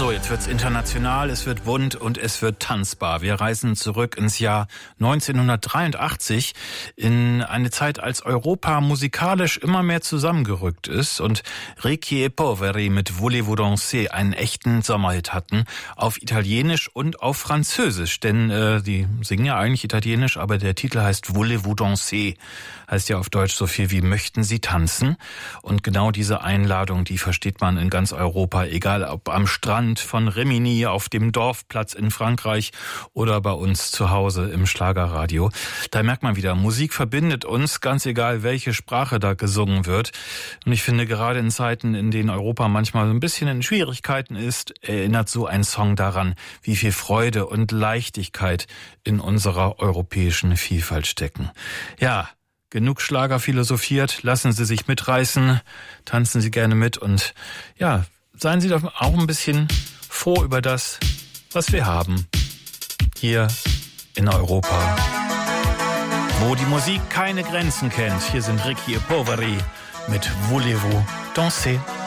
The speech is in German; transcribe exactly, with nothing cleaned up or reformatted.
So, jetzt wird's international, es wird bunt und es wird tanzbar. Wir reisen zurück ins Jahr neunzehnhundertdreiundachtzig in eine Zeit, als Europa musikalisch immer mehr zusammengerückt ist und Ricchi e Poveri mit Voulez-vous danser einen echten Sommerhit hatten, auf Italienisch und auf Französisch, denn äh, die singen ja eigentlich Italienisch, aber der Titel heißt Voulez-vous danser, heißt ja auf Deutsch so viel wie möchten Sie tanzen? Und genau diese Einladung, die versteht man in ganz Europa, egal ob am Strand von Rimini, auf dem Dorfplatz in Frankreich oder bei uns zu Hause im Schlagerradio. Da merkt man wieder, Musik verbindet uns, ganz egal welche Sprache da gesungen wird. Und ich finde, gerade in Zeiten, in denen Europa manchmal ein bisschen in Schwierigkeiten ist, erinnert so ein Song daran, wie viel Freude und Leichtigkeit in unserer europäischen Vielfalt stecken. Ja, genug Schlager philosophiert, lassen Sie sich mitreißen, tanzen Sie gerne mit und ja, seien Sie doch auch ein bisschen froh über das, was wir haben hier in Europa, wo die Musik keine Grenzen kennt. Hier sind Ricchi e Poveri mit Voulez-vous danser?